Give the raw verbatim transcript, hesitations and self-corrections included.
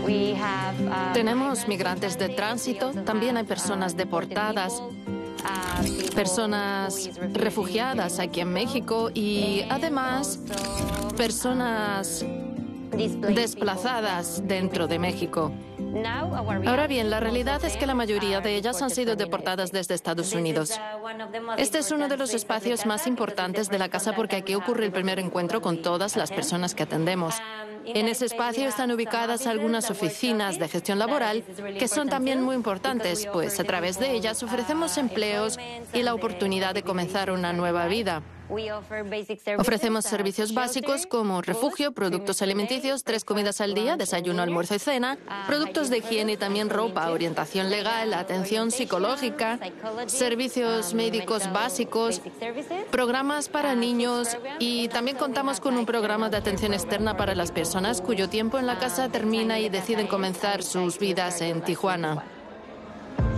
Tenemos migrantes de tránsito, también hay personas deportadas, personas refugiadas aquí en México y además personas desplazadas dentro de México. Ahora bien, la realidad es que la mayoría de ellas han sido deportadas desde Estados Unidos. Este es uno de los espacios más importantes de la casa porque aquí ocurre el primer encuentro con todas las personas que atendemos. En ese espacio están ubicadas algunas oficinas de gestión laboral que son también muy importantes, pues a través de ellas ofrecemos empleos y la oportunidad de comenzar una nueva vida. Ofrecemos servicios básicos como refugio, productos alimenticios, tres comidas al día, desayuno, almuerzo y cena, productos de higiene y también ropa, orientación legal, atención psicológica, servicios médicos básicos, programas para niños y también contamos con un programa de atención externa para las personas cuyo tiempo en la casa termina y deciden comenzar sus vidas en Tijuana.